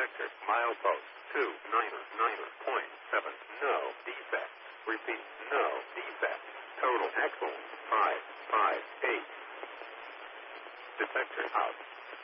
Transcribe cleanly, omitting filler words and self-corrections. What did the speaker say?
Detector, milepost 299.7. No defects. Repeat, no defects. Total axle 558. Detector out.